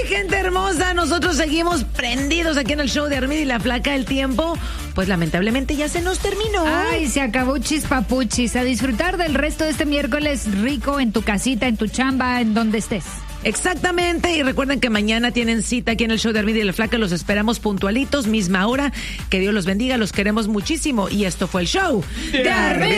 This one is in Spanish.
gente hermosa, nosotros seguimos prendidos aquí en el show de Armida y la Flaca. El tiempo, pues lamentablemente ya se nos terminó. Ay, se acabó chispapuchis. A disfrutar del resto de este miércoles rico en tu casita, en tu chamba, en donde estés. Exactamente, y recuerden que mañana tienen cita aquí en el show de Armida y la Flaca. Los esperamos puntualitos, misma hora. Que Dios los bendiga, los queremos muchísimo. Y esto fue el show de Armida.